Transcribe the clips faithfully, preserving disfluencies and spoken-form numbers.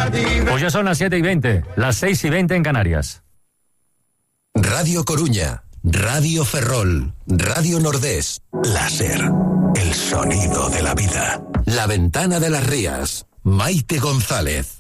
Pues ya son las siete y veinte, las seis y veinte en Canarias. Radio Coruña, Radio Ferrol, Radio Nordés, Láser, el sonido de la vida. La Ventana de las Rías, Maite González.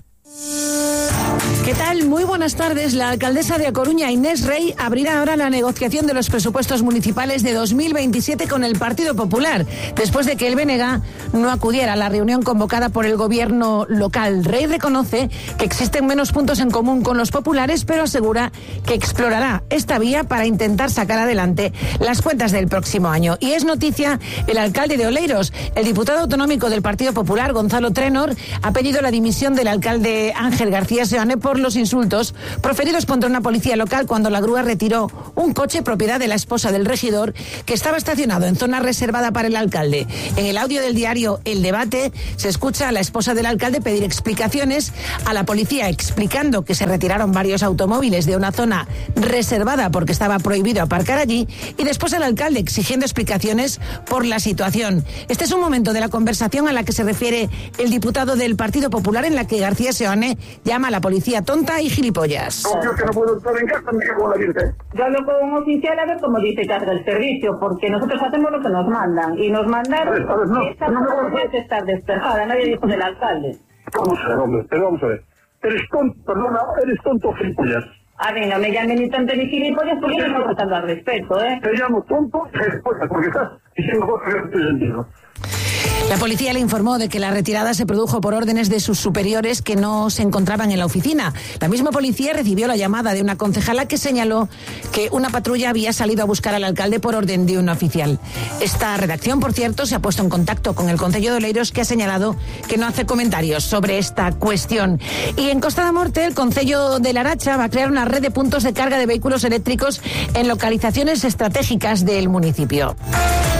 ¿Qué tal? Muy buenas tardes. La alcaldesa de A Coruña, Inés Rey, abrirá ahora la negociación de los presupuestos municipales de dos mil veintisiete con el Partido Popular, después de que el B N G no acudiera a la reunión convocada por el gobierno local. Rey reconoce que existen menos puntos en común con los populares, pero asegura que explorará esta vía para intentar sacar adelante las cuentas del próximo año. Y es noticia el alcalde de Oleiros. El diputado autonómico del Partido Popular, Gonzalo Trenor, ha pedido la dimisión del alcalde Ángel García Seoane por los insultos proferidos contra una policía local cuando la grúa retiró un coche propiedad de la esposa del regidor que estaba estacionado en zona reservada para el alcalde. En el audio del diario El Debate se escucha a la esposa del alcalde pedir explicaciones a la policía, explicando que se retiraron varios automóviles de una zona reservada porque estaba prohibido aparcar allí, y después al alcalde exigiendo explicaciones por la situación. Este es un momento de la conversación a la que se refiere el diputado del Partido Popular, en la que García Seoane llama a la policía tonta y gilipollas. Yo que no puedo estar en casa, me cago en la Virgen. Yo hablo con un oficial a ver cómo dice que hace el servicio, porque nosotros hacemos lo que nos mandan, y nos mandaron... A ver, a ver, no, esta no, no, no puede no. estar despejada, nadie dijo del alcalde. Vamos a ver, hombre, pero vamos a ver. Eres tonto, perdona, eres tonto gilipollas. A mí no me llamen ni tonto ni gilipollas porque no me estoy faltando al respeto, ¿eh? Te llamo tonto y gilipollas porque estás diciendo cosas que no estoy entendiendo. La policía le informó de que la retirada se produjo por órdenes de sus superiores que no se encontraban en la oficina. La misma policía recibió la llamada de una concejala que señaló que una patrulla había salido a buscar al alcalde por orden de un oficial. Esta redacción, por cierto, se ha puesto en contacto con el Concello de Oleiros, que ha señalado que no hace comentarios sobre esta cuestión. Y en Costa da Morte, el Concello de Laracha va a crear una red de puntos de carga de vehículos eléctricos en localizaciones estratégicas del municipio.